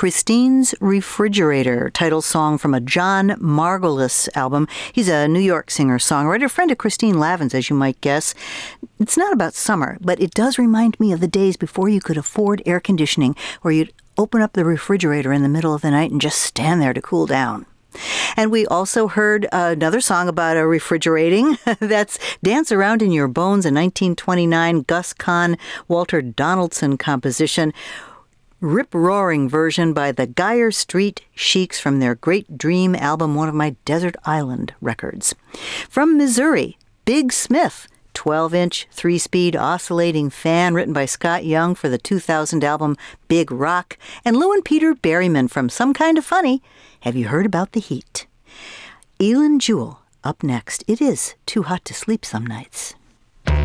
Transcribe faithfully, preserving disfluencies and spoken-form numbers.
Christine's Refrigerator, title song from a John Margolis album. He's a New York singer-songwriter, friend of Christine Lavin's, as you might guess. It's not about summer, but it does remind me of the days before you could afford air conditioning, where you'd open up the refrigerator in the middle of the night and just stand there to cool down. And we also heard another song about a refrigerating. That's Dance Around in Your Bones, a nineteen twenty-nine Gus Kahn, Walter Donaldson composition. Rip-roaring version by the Geyer Street Sheiks from their Great Dream album, one of my Desert Island records. From Missouri, Big Smith, twelve-inch, three-speed oscillating fan written by Scott Young for the two thousand album Big Rock, and Lou and Peter Berryman from Some Kind of Funny, Have You Heard About the Heat? Elin Jewell up next. It is too hot to sleep some nights.